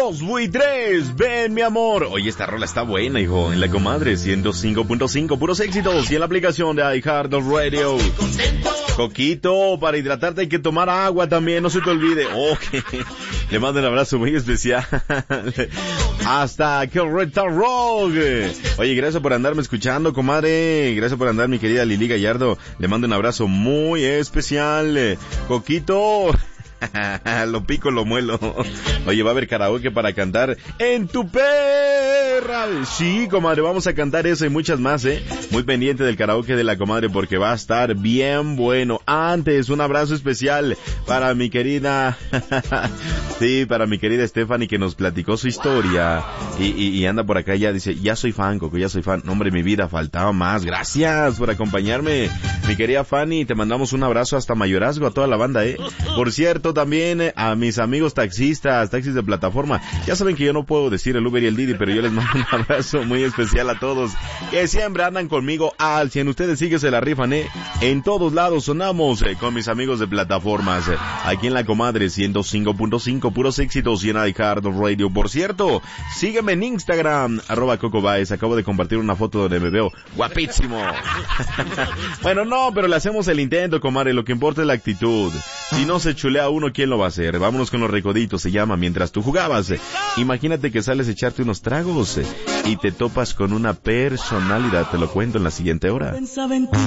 Los Buitres, ven mi amor. Oye, esta rola está buena, hijo. En la comadre 105.5, puros éxitos. Y en la aplicación de iHeartRadio. Coquito, para hidratarte hay que tomar agua también, no se te olvide. Le mando un abrazo muy especial. Hasta Correcta Rock. Oye, gracias por andarme escuchando, comadre. Gracias por andar, mi querida Lili Gallardo. Le mando un abrazo muy especial. Coquito. Lo pico, lo muelo. Oye, va a haber karaoke para cantar en tu perra. Sí, comadre, vamos a cantar eso y muchas más, Muy pendiente del karaoke de la comadre porque va a estar bien bueno. Antes, un abrazo especial para mi querida sí, para mi querida Stephanie, que nos platicó su historia y anda por acá. Ya dice, ya soy fan, Coco, ya soy fan. No, hombre, mi vida, faltaba más. Gracias por acompañarme, mi querida Fanny. Te mandamos un abrazo hasta Mayorazgo, a toda la banda, Por cierto, también a mis amigos taxistas, taxis de plataforma. Ya saben que yo no puedo decir el Uber y el Didi, pero yo les mando un abrazo muy especial a todos que siempre andan conmigo al 100. Ustedes sí que se la rifan, En todos lados sonamos con mis amigos de plataformas. Aquí en la comadre 105.5, puros éxitos y en iHeartRadio. Por cierto, sígueme en Instagram, @CocoBaez. Acabo de compartir una foto donde me veo guapísimo. Bueno, no, pero le hacemos el intento, comadre. Lo que importa es la actitud. Si no se chulea uno, ¿quién lo va a hacer? Vámonos con los recoditos, se llama Mientras tú jugabas. Imagínate que sales a echarte unos tragos y te topas con una personalidad. Te lo cuento en la siguiente hora.